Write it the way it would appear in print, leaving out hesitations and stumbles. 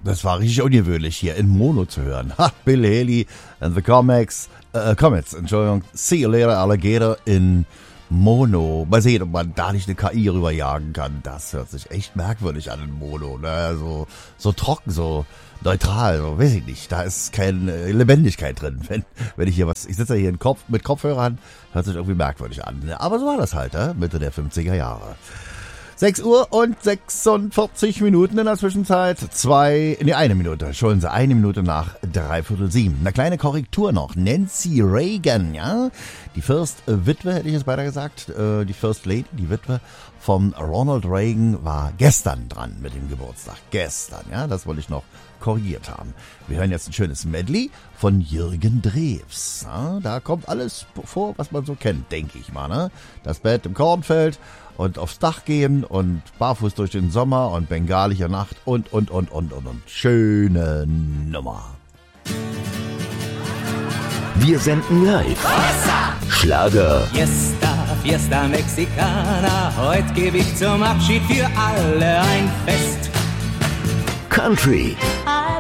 Das war richtig ungewöhnlich hier in Mono zu hören. Ha, Bill Haley and the Comets, Entschuldigung. See you later, Alligator in Mono. Mal sehen, ob man da nicht eine KI rüberjagen kann. Das hört sich echt merkwürdig an in Mono. Ne? So trocken, so neutral, so weiß ich nicht. Da ist keine Lebendigkeit drin. Wenn ich hier ich sitze hier mit Kopfhörern, hört sich irgendwie merkwürdig an. Ne? Aber so war das halt, Mitte der 50er Jahre. 6 Uhr und 46 Minuten in der Zwischenzeit. 1 Minute. Entschuldigen Sie, 1 Minute nach 6:45. Eine kleine Korrektur noch. Nancy Reagan, ja. Die First Witwe, hätte ich jetzt beinahe gesagt. Die First Lady, die Witwe von Ronald Reagan war gestern dran mit dem Geburtstag. Gestern, ja. Das wollte ich noch korrigiert haben. Wir hören jetzt ein schönes Medley von Jürgen Drews. Ja, da kommt alles vor, was man so kennt, denke ich mal. Ne? Das Bett im Kornfeld und aufs Dach gehen und barfuß durch den Sommer und bengalische Nacht und. Schöne Nummer. Wir senden live. Schlager. Fiesta Mexicana, heute gebe ich zum Abschied für alle ein Fest. Country.